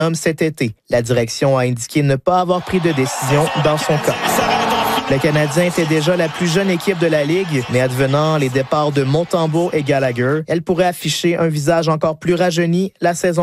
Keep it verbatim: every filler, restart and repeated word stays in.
cet été. La direction a indiqué ne pas avoir pris de décision dans son cas. Le Canadien était déjà la plus jeune équipe de la Ligue, mais advenant les départs de Montembeault et Gallagher, elle pourrait afficher un visage encore plus rajeuni la saison